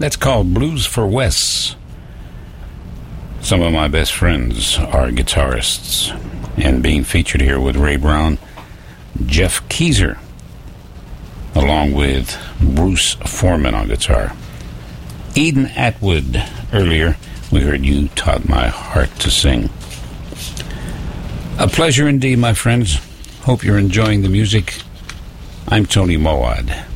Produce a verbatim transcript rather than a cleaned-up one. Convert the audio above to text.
That's called Blues for Wes. Some of my best friends are guitarists, and being featured here with Ray Brown, Jeff Keezer, along with Bruce Foreman on guitar. Eden Atwood, earlier, we heard You Taught My Heart to Sing. A pleasure indeed, my friends. Hope you're enjoying the music. I'm Tony Moad.